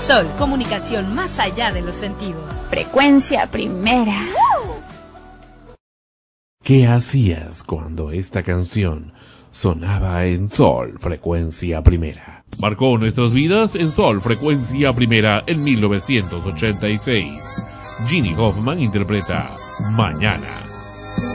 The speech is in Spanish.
Sol, comunicación más allá de los sentidos. Frecuencia Primera. ¿Qué hacías cuando esta canción sonaba en Sol, Frecuencia Primera? Marcó nuestras vidas en Sol, Frecuencia Primera en 1986. Ginny Hoffman interpreta Mañana.